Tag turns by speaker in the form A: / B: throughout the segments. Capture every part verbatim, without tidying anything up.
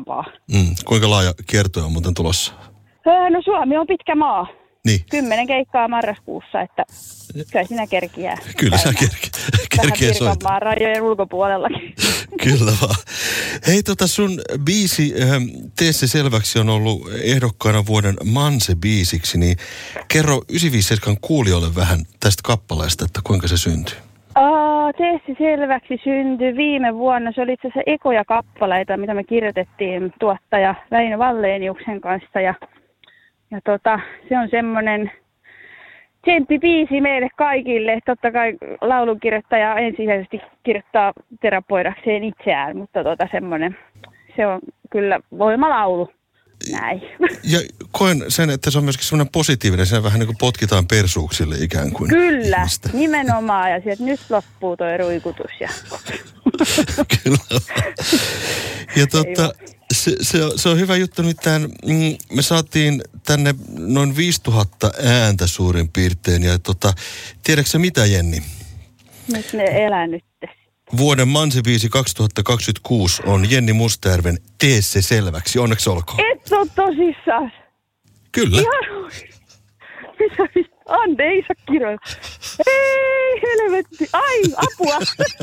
A: mukavaa.
B: Mm. Kuinka laaja kiertue on muuten tulossa?
A: Öö, no Suomi on pitkä maa.
B: Niin.
A: Kymmenen keikkaa marraskuussa, että kyllä sinä kerkiää.
B: Kyllä sä kerki, kerkiä soittaa.
A: Vähän Pirkanmaan rajojen ulkopuolellakin.
B: Kyllä vaan. Hei tota sun biisi, äh, Tee se selväksi, on ollut ehdokkaana vuoden Manse-biisiksi, niin kerro yhdeksänsataaviisikymmentäseitsemän kuulijoille vähän tästä kappaleesta, että kuinka se syntyi.
A: Aa, Tee se selväksi syntyi viime vuonna. Se oli itse asiassa ekoja kappaleita, mitä me kirjoitettiin tuottaja Väinö Valleeniuksen kanssa ja Ja tota, se on semmoinen tsemppibiisi meille kaikille. Totta kai laulunkirjoittaja ensisijaisesti kirjoittaa terapoidakseen itseään, mutta tota semmoinen, se on kyllä voimalaulu. Näin.
B: Ja koen sen, että se on myöskin semmoinen positiivinen, se vähän niin kuin potkitaan persuuksille ikään kuin.
A: Kyllä,
B: ihmistä.
A: nimenomaan. Ja sieltä nyt loppuu toi ruikutus. Ja...
B: Kyllä. Ja tota... Se, se, on, se on hyvä juttu, nimittäin mm, me saatiin tänne noin viisituhatta ääntä suurin piirtein. Ja tota, tiedätkö sä mitä, Jenni?
A: Nyt ne elää nyt.
B: Vuoden Manse-biisi kaksituhattakaksikymmentäkuusi on Jenni Mustajärven Tee se selväksi. Onneksi olkoon.
A: Et ole tosissaan.
B: Kyllä.
A: Ihan mitä? Ande, ei saa kirjoilla. Ei, helvetti. Ai, apua.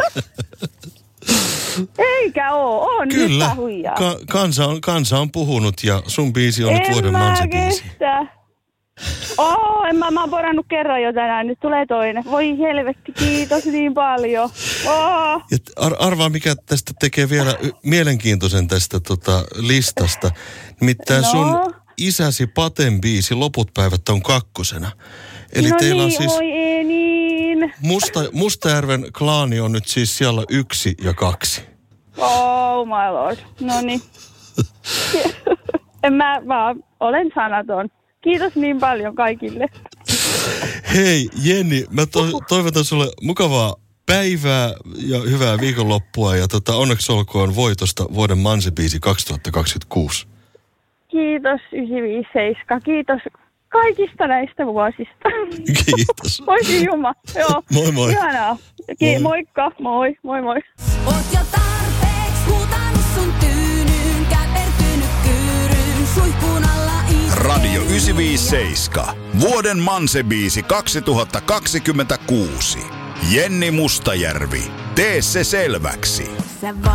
A: Eikä oo, on
B: Kyllä.
A: nyt huijaa.
B: Ka- kansa, on, kansa on puhunut ja sun biisi on nyt vuoden Manse-biisi.
A: En Oo, en mä, mä oon porannut kerran jo tänään, nyt tulee toinen. Voi helvetti, kiitos niin paljon. Oo.
B: Ja ar- arvaa, mikä tästä tekee vielä mielenkiintoisen tästä tota, listasta. Nimittäin no. sun isäsi Paten biisi Loput päivät on kakkosena. Eli
A: no
B: teillä
A: niin,
B: on siis...
A: oi ei niin.
B: Musta, Mustajärven klaani on nyt siis siellä yksi ja kaksi.
A: Oh my lord. No niin. En mä vaan, olen sanaton. Kiitos niin paljon kaikille.
B: Hei Jenni, mä to- toivotan sulle mukavaa päivää ja hyvää viikonloppua. Ja tota, onneksi olkoon voitosta vuoden Manse-biisi kaksituhattakaksikymmentäkuusi.
A: Kiitos yhdeksänsataaviisikymmentäseitsemän. Kiitos kaikista näistä vuosista.
B: Kiitos.
A: Moi Juma. Joo.
B: Moi moi.
A: Ihanaa. Ki- moi. Moikka. Moi. Moi moi.
C: Oot jo tarpeeks huutanut sun tyynyyn, käpertynyt kyyryyn, suihkuun alla istuu.
D: Radio yhdeksänsataaviisikymmentäseitsemän. Vuoden Manse-biisi kaksituhattakaksikymmentäkuusi. Jenni Mustajärvi. Tee se selväksi.
C: Sä